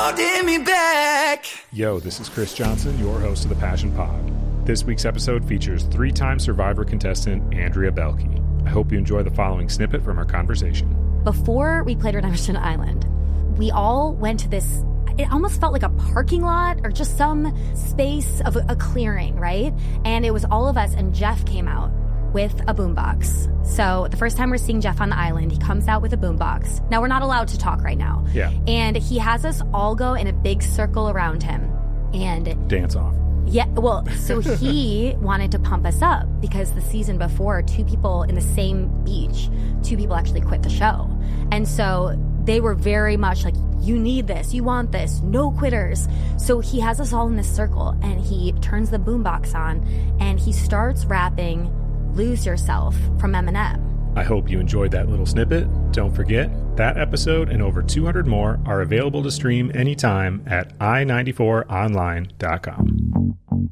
holding me back. Yo, this is Chris Johnson, your host of the Passion Pod. This week's episode features three-time Survivor contestant Andrea Belke. I hope you enjoy the following snippet from our conversation. Before we played Redemption Island, we all went to this, it almost felt like a parking lot or just some space of a clearing, right? And it was all of us, and Jeff came out with a boombox. So the first time we're seeing Jeff on the island, he comes out with a boombox. Now, we're not allowed to talk right now. Yeah. And he has us all go in a big circle around him and dance off. Yeah, well, so he wanted to pump us up because the season before, two people in the same beach, two people actually quit the show. And so they were very much like, you need this, you want this, no quitters. So he has us all in this circle, and he turns the boombox on, and he starts rapping Lose Yourself from Eminem. I hope you enjoyed that little snippet. Don't forget, that episode and over 200 more are available to stream anytime at i94online.com.